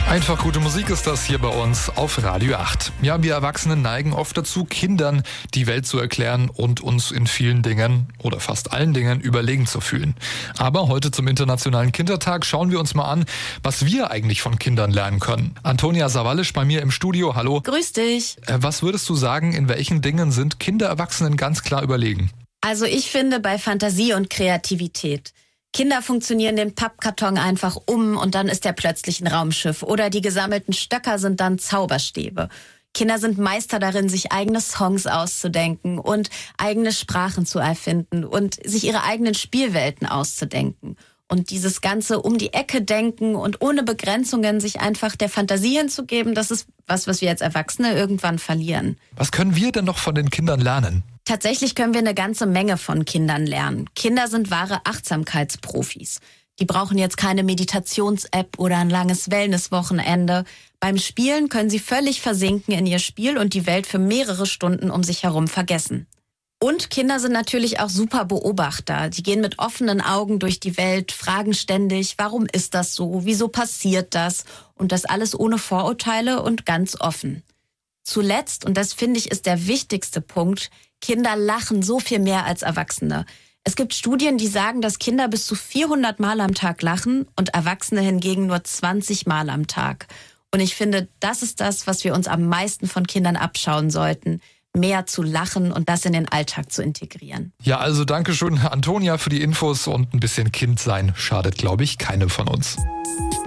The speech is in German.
Einfach gute Musik ist das hier bei uns auf Radio 8. Ja, wir Erwachsenen neigen oft dazu, Kindern die Welt zu erklären und uns in vielen Dingen oder fast allen Dingen überlegen zu fühlen. Aber heute zum Internationalen Kindertag schauen wir uns mal an, was wir eigentlich von Kindern lernen können. Antonia Sawallisch bei mir im Studio. Hallo. Grüß dich. Was würdest du sagen, in welchen Dingen sind Kinder Erwachsenen ganz klar überlegen? Also ich finde bei Fantasie und Kreativität. Kinder funktionieren den Pappkarton einfach um und dann ist er plötzlich ein Raumschiff. Oder die gesammelten Stöcker sind dann Zauberstäbe. Kinder sind Meister darin, sich eigene Songs auszudenken und eigene Sprachen zu erfinden und sich ihre eigenen Spielwelten auszudenken. Und dieses ganze um die Ecke denken und ohne Begrenzungen sich einfach der Fantasie hinzugeben, das ist was wir als Erwachsene irgendwann verlieren. Was können wir denn noch von den Kindern lernen? Tatsächlich können wir eine ganze Menge von Kindern lernen. Kinder sind wahre Achtsamkeitsprofis. Die brauchen jetzt keine Meditations-App oder ein langes Wellness-Wochenende. Beim Spielen können sie völlig versinken in ihr Spiel und die Welt für mehrere Stunden um sich herum vergessen. Und Kinder sind natürlich auch super Beobachter. Die gehen mit offenen Augen durch die Welt, fragen ständig, warum ist das so, wieso passiert das? Und das alles ohne Vorurteile und ganz offen. Zuletzt, und das finde ich ist der wichtigste Punkt, Kinder lachen so viel mehr als Erwachsene. Es gibt Studien, die sagen, dass Kinder bis zu 400 Mal am Tag lachen und Erwachsene hingegen nur 20 Mal am Tag. Und ich finde, das ist das, was wir uns am meisten von Kindern abschauen sollten. Mehr zu lachen und das in den Alltag zu integrieren. Ja, also danke schön, Antonia, für die Infos und ein bisschen Kind sein schadet, glaube ich, keinem von uns.